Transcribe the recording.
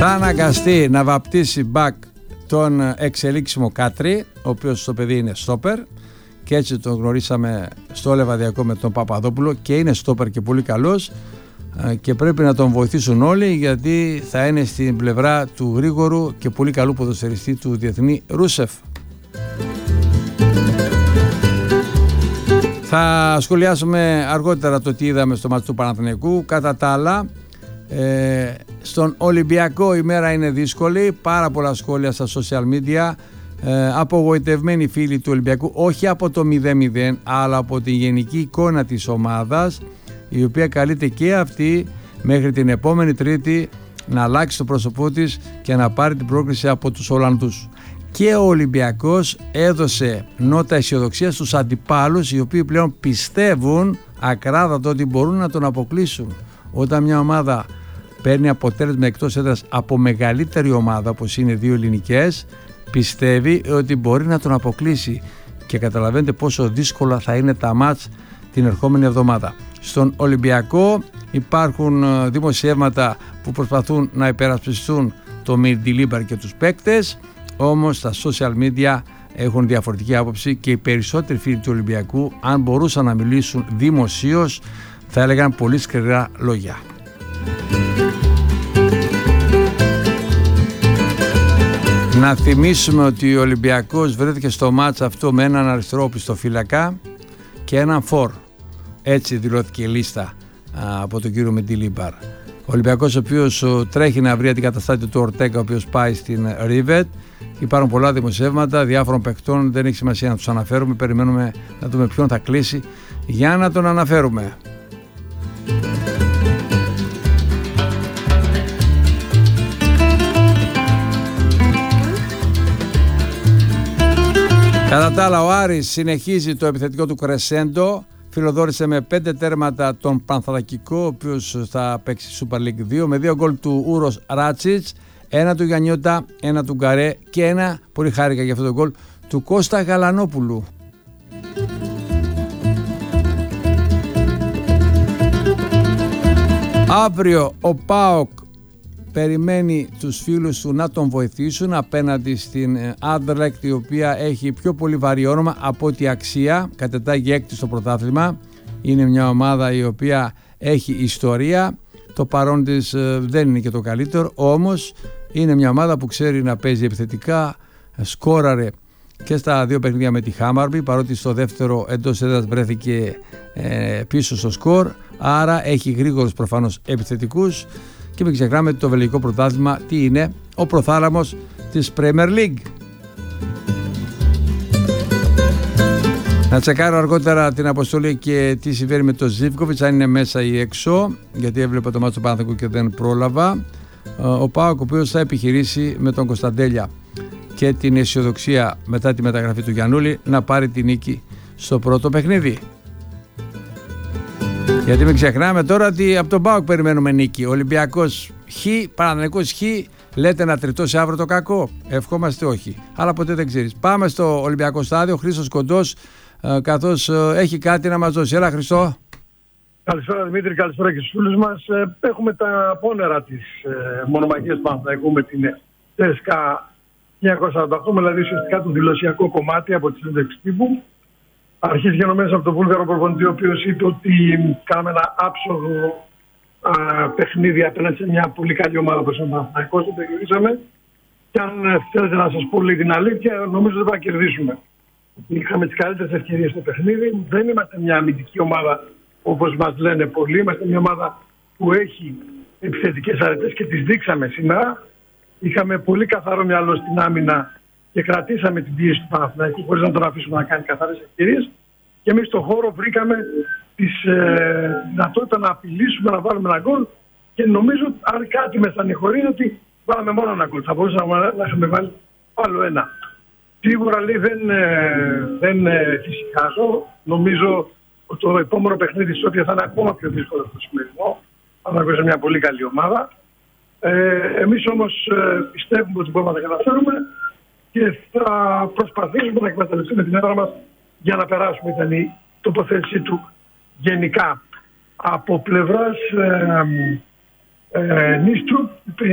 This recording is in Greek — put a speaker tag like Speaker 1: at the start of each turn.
Speaker 1: θα αναγκαστεί να βαπτίσει μπακ τον εξελίξιμο Κάτρι, ο οποίος στο παιδί είναι στόπερ, και έτσι τον γνωρίσαμε στο Λεβαδιακό με τον Παπαδόπουλο και είναι στόπερ και πολύ καλός, και πρέπει να τον βοηθήσουν όλοι, γιατί θα είναι στην πλευρά του γρήγορου και πολύ καλού ποδοσφαιριστή του διεθνή Ρούσεφ. Θα σχολιάσουμε αργότερα το τι είδαμε στο μάτι του Παναθηναϊκού. Κατά τα άλλα, στον Ολυμπιακό η μέρα είναι δύσκολη, πάρα πολλά σχόλια στα social media, απογοητευμένοι φίλοι του Ολυμπιακού, όχι από το 0-0 αλλά από τη γενική εικόνα της ομάδας, η οποία καλείται και αυτή μέχρι την επόμενη Τρίτη να αλλάξει το πρόσωπό της και να πάρει την πρόκριση από τους Ολλανδούς. Και ο Ολυμπιακός έδωσε νότα αισιοδοξίας στους αντιπάλους, οι οποίοι πλέον πιστεύουν ακράδαντα ότι μπορούν να τον αποκλείσουν. Όταν μια ομάδα παίρνει αποτέλεσμα εκτός έδρας από μεγαλύτερη ομάδα, όπως είναι δύο ελληνικές, πιστεύει ότι μπορεί να τον αποκλείσει, και καταλαβαίνετε πόσο δύσκολα θα είναι τα μάτς την ερχόμενη εβδομάδα. Στον Ολυμπιακό υπάρχουν δημοσιεύματα που προσπαθούν να υπερασπιστούν το Μιρντιλίμπαρ και τους παίκτες, όμως στα social media έχουν διαφορετική άποψη και οι περισσότεροι φίλοι του Ολυμπιακού, αν μπορούσαν να μιλήσουν δημοσίως, θα έλεγαν πολύ σκληρά λόγια. Να θυμίσουμε ότι ο Ολυμπιακός βρέθηκε στο μάτς αυτό με έναν αριστερό οπισθοφύλακα και έναν φορ. Έτσι δηλώθηκε η λίστα από τον κύριο Μιρντιλίμπαρ. Ο Ολυμπιακός, ο οποίος τρέχει να βρει αντικαταστάτη του Ορτέγκα, ο οποίος πάει στην Ρίβετ. Υπάρχουν πολλά δημοσιεύματα διάφορων παιχτών, δεν έχει σημασία να τους αναφέρουμε. Περιμένουμε να δούμε ποιον θα κλείσει για να τον αναφέρουμε. Κατά τα άλλα, ο Άρης συνεχίζει το επιθετικό του κρεσέντο. Φιλοδόρησε με 5 τέρματα τον Πανθρακικό, ο οποίος θα παίξει Super League 2, με 2 γκολ του Ούρος Ράτσιτς, ένα του Γιαννιώτα, ένα του Γκαρέ και ένα, πολύ χάρηκα για αυτό το γκολ, του Κώστα Γαλανόπουλου. Αύριο ο ΠΑΟΚ περιμένει τους φίλους του να τον βοηθήσουν απέναντι στην Anderlecht, η οποία έχει πιο πολύ βαρύ όνομα από τη αξία, κατετάγει έκτη στο πρωτάθλημα. Είναι μια ομάδα η οποία έχει ιστορία, το παρόν της δεν είναι και το καλύτερο, όμως είναι μια ομάδα που ξέρει να παίζει επιθετικά, σκόραρε και στα 2 παιχνίδια με τη Χάμαρμπι, παρότι στο δεύτερο εντός έδρας βρέθηκε πίσω στο σκορ, άρα έχει γρήγορους προφανώς επιθετικούς. Και μην ξεχνάμε ότι το βελγικό πρωτάθλημα τι είναι, ο προθάλαμος της Premier League. Να τσεκάρω αργότερα την αποστολή και τι συμβαίνει με τον Ζίβκοβιτς, αν είναι μέσα ή έξω, γιατί έβλεπα το μάτσο του Παναθηναϊκού και δεν πρόλαβα. Ο ΠΑΟΚ, ο οποίος θα επιχειρήσει με τον Κωνσταντέλια και την αισιοδοξία μετά τη μεταγραφή του Γιαννούλη να πάρει τη νίκη στο πρώτο παιχνίδι. Γιατί μην ξεχνάμε τώρα ότι από τον ΠΑΟΚ περιμένουμε νίκη. Ολυμπιακός Χ, Παναθηναϊκός Χ, λέτε να τριτώσει αύριο το κακό. Ευχόμαστε όχι. Αλλά ποτέ δεν ξέρεις. Πάμε στο Ολυμπιακό στάδιο. Χρήστος Κοντός, καθώς έχει κάτι να μας δώσει. Έλα Χριστό.
Speaker 2: Καλησπέρα Δημήτρη, καλησπέρα και στους φίλους μας. Έχουμε τα πόνερα της μονομαχίας του Παναθηναϊκού με την ΤΣΚΑ 1948, δηλαδή ουσιαστικά το δηλωσιακό κομμάτι από τη συνέντευξη τύπου. Αρχίζει γενομένως από τον Βούλγαρο προπονητή, ο οποίος είπε ότι κάναμε ένα άψογο παιχνίδι απέναντι σε μια πολύ καλή ομάδα όπως είναι ο Παναθηναϊκός, το περιορίσαμε. Και αν θέλετε να σας πω λίγο την αλήθεια, νομίζω ότι θα κερδίσουμε. Είχαμε τις καλύτερες ευκαιρίες στο παιχνίδι. Δεν είμαστε μια αμυντική ομάδα όπως μας λένε πολλοί. Είμαστε μια ομάδα που έχει επιθετικές αρετές και τις δείξαμε σήμερα. Είχαμε πολύ καθαρό μυαλό στην άμυνα και κρατήσαμε την πίεση του Παναθηναϊκού χωρίς να τον αφήσουμε να κάνει καθαρές ευκαιρίες. Και εμείς στον χώρο βρήκαμε τη δυνατότητα να απειλήσουμε, να βάλουμε ένα γκολ. Και νομίζω αν κάτι με στεναχωρεί είναι ότι βάλαμε μόνο ένα γκολ. Θα μπορούσαμε να είχαμε βάλει άλλο ένα. Σίγουρα λέει δεν φυσικάζω. Νομίζω ότι το επόμενο παιχνίδι της Σόφια θα είναι ακόμα πιο δύσκολο από το σημερινό. Θα είναι μια πολύ καλή ομάδα. Εμείς όμως πιστεύουμε ότι μπορούμε να τα καταφέρουμε και θα προσπαθήσουμε να εκμεταλλευτούμε την έδρα μας για να περάσουμε. Ήταν η τοποθέτησή του γενικά. Από πλευράς Νίστρου,